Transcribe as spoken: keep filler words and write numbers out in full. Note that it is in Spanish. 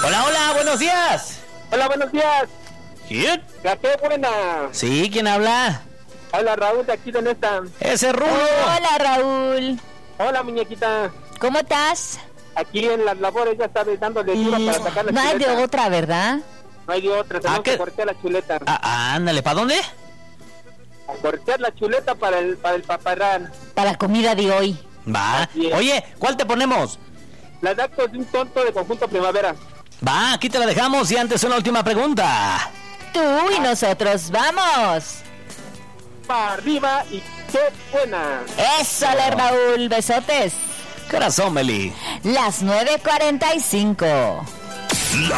Hola, hola, buenos días. Hola, buenos días. ¿Quién? Ya, qué buena. Sí, ¿quién habla? Habla Raúl de aquí de Nesta. Ese Rulo. Hola, Raúl. Hola, muñequita. ¿Cómo estás? Aquí en las labores ya sabes, dándole duro para sacar la No hay de chuleta. otra, ¿verdad? No hay de otra, tenemos ¿Ah, qué? que cortear la chuleta. Ah, ándale, ¿para dónde? Cortear la chuleta para el para el paparrán. Para la comida de hoy. Va. Así es. Oye, ¿cuál te ponemos? Las actos de un tonto de Conjunto Primavera. Va, aquí te la dejamos y antes una última pregunta. Tú y nosotros, vamos. Para arriba y qué buena. Eso, le Raúl. Besotes. Corazón, Meli. Las nueve cuarenta y cinco.